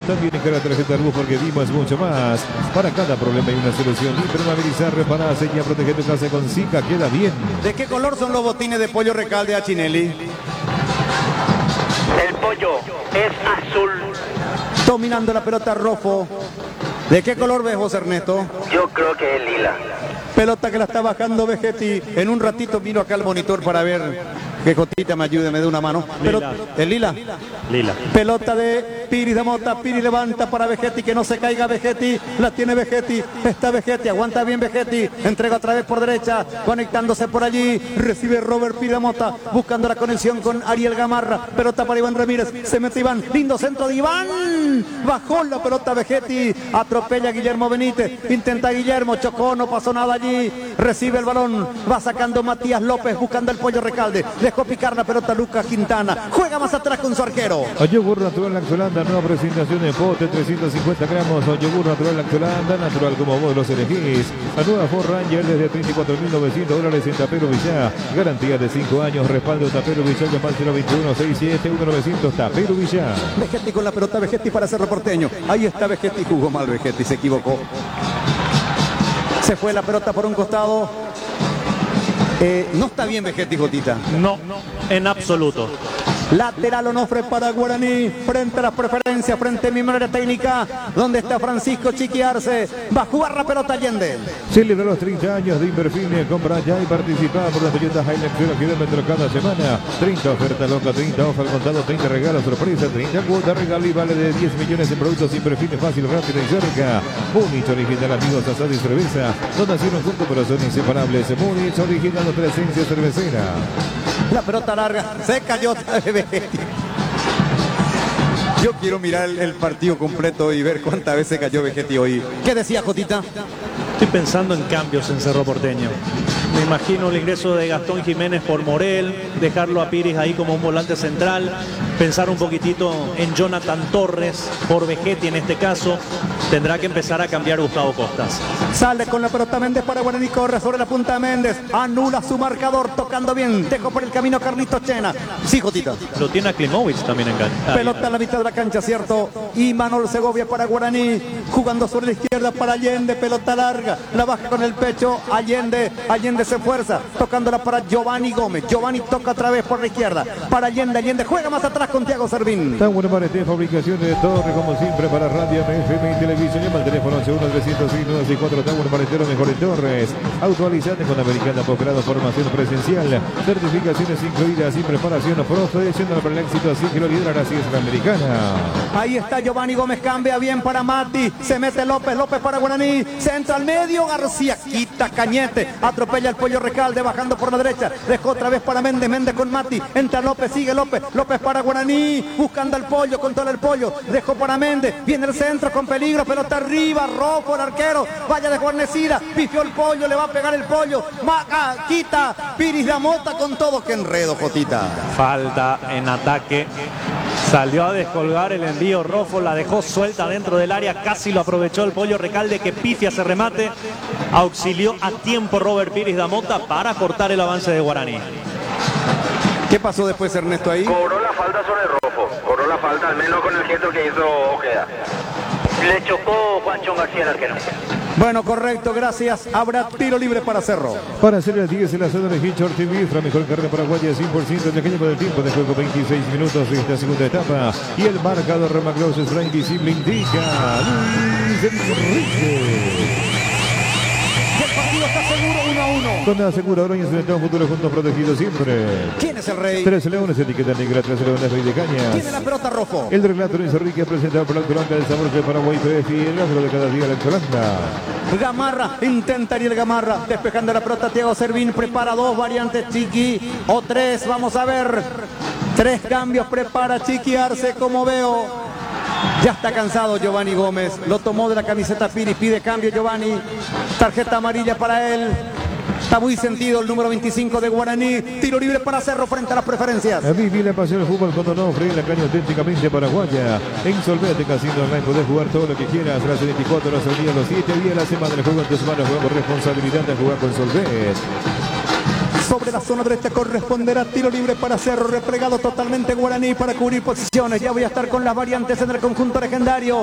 también en cada tarjeta Arbus porque dimos mucho más. Para cada problema hay una solución. Impermeabilizar, reparar, sellar, proteger tu casa con Zika, queda bien. ¿De qué color son los botines de Pollo Recalde a Chinelli? El pollo es azul. Dominando la pelota Rofo. ¿De qué color ves vos, Ernesto? Yo creo que es lila. Pelota que la está bajando Vegetti. En un ratito miro acá al monitor para ver que Jotita me ayude, me dé una mano. Lila. ¿El lila? Lila. Pelota de Piris de Mota. Piris levanta para Vegetti, que no se caiga Vegetti. La tiene Vegetti. Está Vegetti, aguanta bien Vegetti. Entrega otra vez por derecha, conectándose por allí. Recibe Robert Piris de Mota, buscando la conexión con Ariel Gamarra. Pelota para Iván Ramírez. Se mete Iván. Lindo centro de Iván. Bajó la pelota Vegetti. Atropella a Guillermo Benítez. Intenta Guillermo. Chocó, no pasó nada allí. Recibe el balón. Va sacando Matías López, buscando el Pollo Recalde. Dejó picar la pelota Lucas Quintana. Juega más atrás con su arquero. Yogur natural Laxolanda, nueva presentación de pote, 350 gramos. Yogur natural Laxolanda, natural como vos los elegís. La nueva Ford Ranger desde $34.900 en Tapero Villá. Garantía de 5 años. Respaldo Tapero Villá. Llama al 021-67-1900 Tapero Villá. Vegetti con la pelota. Vegetti para Cerro Porteño. Ahí está Vegetti. Jugó mal Vegetti. Se equivocó. Se fue la pelota por un costado. No está bien Vegetti, Jotita. No, en absoluto. Lateral Onofre para Guaraní, frente a las preferencias, frente a mi manera técnica, donde está Francisco Chiqui Arce. Va a jugar la pelota Allende. Celebra los 30 años de Inverfine. Compra ya y participa por la Toyota Hilux 0 kilómetros cada semana. 30 ofertas locas, 30 ofertas al contado, 30 regalos sorpresa, 30 cuotas regalo y vale de 10 millones en productos Inverfine, fácil, rápido y cerca. Múnich original, amigos, asado y cerveza. No nacieron juntos pero son inseparables. Múnich original, otra esencia cervecera. La pelota larga, se cayó Vegetti. Yo quiero mirar el partido completo y ver cuántas veces cayó Vegetti hoy. ¿Qué decía Jotita? Estoy pensando en cambios en Cerro Porteño. Me imagino el ingreso de Gastón Jiménez por Morel, dejarlo a Piris ahí como un volante central, pensar un poquitito en Jonathan Torres por Vegetti en este caso. Tendrá que empezar a cambiar Gustavo Costas. Sale con la pelota Méndez para Guaraní, corre sobre la punta de Méndez, anula su marcador, tocando bien, dejó por el camino Carlitos Chena. Sí, Jotita. Lo tiene a Klimovic también en cancha. Pelota a la mitad de la cancha, cierto. Y Manuel Segovia para Guaraní, jugando sobre la izquierda para Allende, pelota larga, la baja con el pecho, Allende se fuerza, tocándola para Giovanni Gómez. Giovanni toca otra vez por la izquierda, para Allende juega más atrás con Thiago Servín. Tan buena pared, fabricación de torre como siempre para Radio FM y Televisión. Llama al teléfono 11-1-306-964. Tower Paletero, mejores torres. Actualizate con Americana Posgrado, formación presencial. Certificaciones incluidas y preparación profesional para el éxito. Así que lo lideran, así es la Americana. Ahí está Giovanni Gómez, cambia bien para Mati. Se mete López para Guaraní. Se entra al medio, García quita Cañete. Atropella el Pollo Recalde, bajando por la derecha. Dejó otra vez para Méndez con Mati. Entra López, sigue López para Guaraní. Buscando al Pollo, controla el Pollo. Dejó para Méndez. Viene el centro con peligro. Pelota arriba, Rojo el arquero, vaya de guarnecida, pifió el Pollo, le va a pegar el Pollo, quita Piris de Mota con todo. Que enredo, Jotita. Falta en ataque, salió a descolgar el envío Rojo, la dejó suelta dentro del área, casi lo aprovechó el Pollo Recalde, que pifia ese remate, auxilió a tiempo Robert Piris de Mota para cortar el avance de Guaraní. ¿Qué pasó después, Ernesto, ahí? Cobró la falta sobre Rojo, cobró la falta, al menos con el gesto que hizo Ojeda. Le chocó Juancho García el arquero. Bueno, correcto, gracias. Habrá tiro libre para Cerro. Para hacer el 10 en la zona de Hitch Ortiz, la mejor carne paraguaya, 100% de caña del tiempo de juego, 26 minutos de esta segunda etapa. Y el marcador Remaglos Spray Invisible indica Luis Enrique. El partido está seguro, 1-1. Con la aseguradora y en un futuro juntos protegidos siempre. ¿Quién es el rey? 3 leones, etiqueta negra, 3 leones, rey de cañas. Tiene la pelota Rojo. El relato Luis Enrique presentado por la Alcolanda del sabor de Paraguay, y el logro de cada día la Alcolanda. Gamarra, intenta Ariel Gamarra, despejando la pelota Thiago Servín, prepara 2 variantes Chiqui, o 3, vamos a ver. 3 cambios prepara Chiqui Arce, como veo. Ya está cansado Giovanni Gómez, lo tomó de la camiseta Piris, pide cambio Giovanni, tarjeta amarilla para él. Está muy sentido el número 25 de Guaraní. Tiro libre para Cerro frente a las preferencias. A Vivi la pasión del fútbol cuando no ofrece la caña auténticamente paraguaya. En Solvete Casino Online podés jugar todo lo que quieras. Las 24 horas al día, los 7 días a la semana. El juego en tus manos, juega con responsabilidad de jugar con Solvete. Sobre la zona derecha corresponderá tiro libre para Cerro, replegado totalmente Guaraní para cubrir posiciones. Ya voy a estar con las variantes en el conjunto legendario.